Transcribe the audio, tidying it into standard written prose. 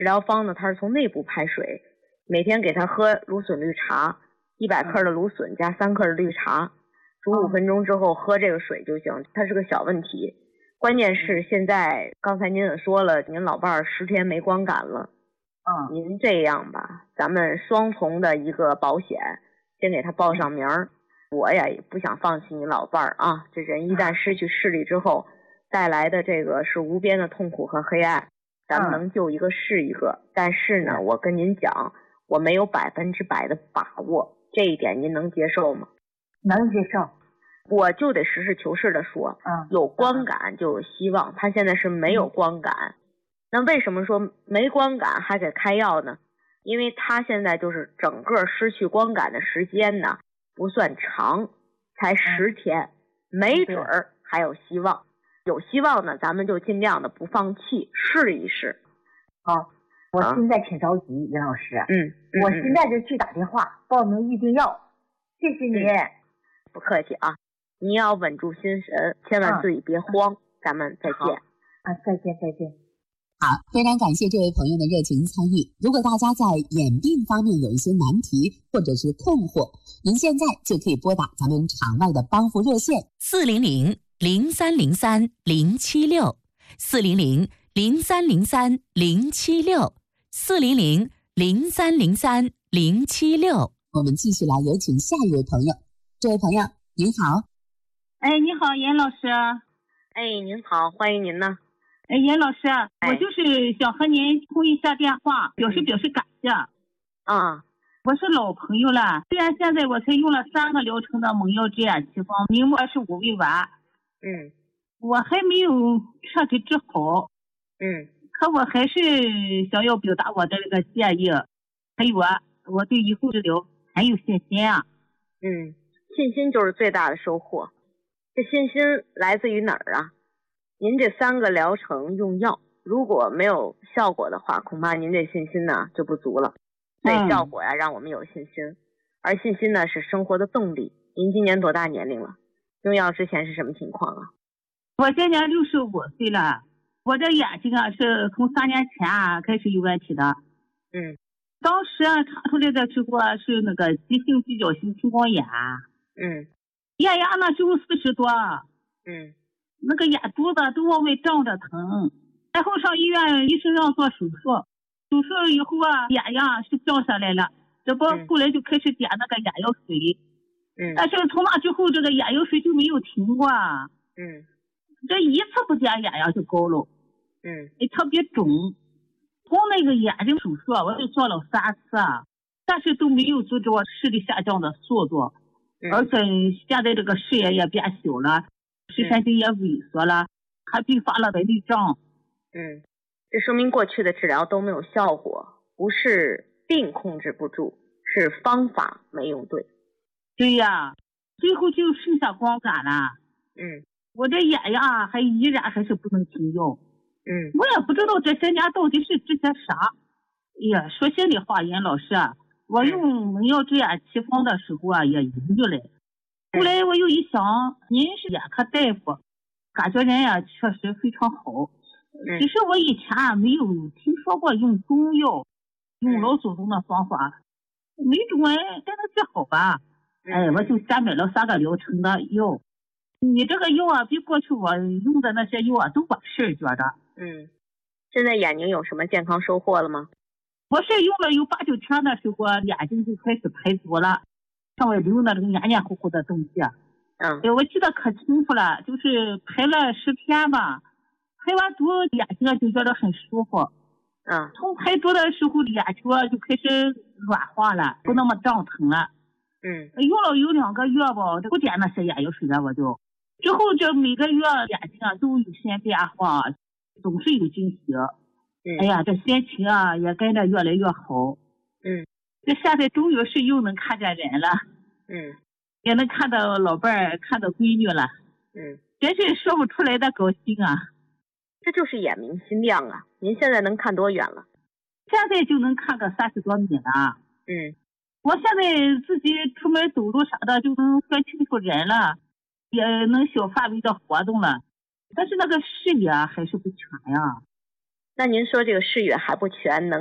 治疗方呢，它是从内部排水，每天给他喝芦笋绿茶，100克的芦笋加3克的绿茶，煮5分钟之后喝这个水就行。它是个小问题，关键是现在刚才您也说了，您老伴儿10天没光感了。您这样吧，咱们双重的一个保险，先给他报上名儿。我呀也不想放弃你老伴儿啊，这人一旦失去视力之后，带来的这个是无边的痛苦和黑暗，咱们能救一个是一个。但是呢，我跟您讲，我没有100%的把握，这一点您能接受吗？ 能接受。 我就得实事求是的说，有光感就有希望，他现在是没有光感。那为什么说没光感还给开药呢？因为他现在就是整个失去光感的时间呢不算长，才10天，没准儿还有希望。有希望呢，咱们就尽量的不放弃，试一试。 好，我现在挺着急，袁老师。我现在就去打电话报名预定药。谢谢您。 不客气啊，您要稳住心神，千万自己别慌。咱们再见。 再见再见。 好，非常感谢这位朋友的热情参与。如果大家在眼病方面有一些难题或者是困惑，您现在就可以拨打咱们场外的帮扶热线400-0303-076，400-0303-076。我们继续来有请下一位朋友。这位朋友您好。 你好，严老师。 您好，欢迎您呢。 严老师，我就是想和您通一下电话，表示感谢。我是老朋友了，虽然现在我才用了3个疗程的蒙药治眼奇方，明目25味丸。我还没有彻底治好。可我还是想要表达我的这个建议，还有我对以后治疗很有信心啊。 信心就是最大的收获。这信心来自于哪儿啊？您这3个疗程用药，如果没有效果的话，恐怕您这信心呢就不足了。所以效果呀，让我们有信心，而信心呢是生活的动力。您今年多大年龄了？用药之前是什么情况啊？ 我今年65岁了，我这眼睛是从3年前开始有问题的。当时查出来的时候是那个急性聚焦性青光眼。眼压那时候40多。那个眼珠子都往外胀着疼，然后上医院，医生让做手术，手术以后眼压是降下来了，这不后来就开始点那个眼药水。但是从那之后这个眼药水就没有停过。这一次不点眼压就高了。特别肿。从那个眼睛手术我就做了3次，但是都没有阻止我视力下降的速度。而且现在这个视野也变小了，视神经也萎缩了，还并发了白内障。 这说明过去的治疗都没有效果，不是病控制不住，是方法没用对。 对呀，最后就剩下光感了。我这眼压依然是不能停药。我也不知道这些年到底是治些啥。说心里话，严老师，我用蒙药治眼奇方的时候也犹豫了。后来我又一想，您是眼科大夫，感觉人确实非常好。只是我以前没有听说过用中药，用老祖宗的方法，没准才能治好吧。我就先买了3个疗程的药。你这个药比过去我用的那些药都管事，觉得。 现在眼睛有什么健康收获了吗？ 我是用了有8、9天的时候，眼睛就开始排毒了，上外流那个黏黏糊糊的东西。我记得可清楚了，就是排了10天吧，排完毒眼睛就觉得很舒服。从排毒的时候眼球就开始软化了，不那么胀疼了。用了有2个月吧，不点那些眼药水了，我就之后这每个月眼睛都有新变化，总是有惊喜。这心情也跟着越来越好。这现在终于是又能看见人了。也能看到老伴儿，看到闺女了。真是说不出来的高兴啊。 这就是眼明心亮啊。您现在能看多远了？ 现在就能看个30多米了。我现在自己出门走路啥的就能看清楚人了，也能小范围的活动了，但是那个视野还是不全呀。 那您说这个视野还不全，能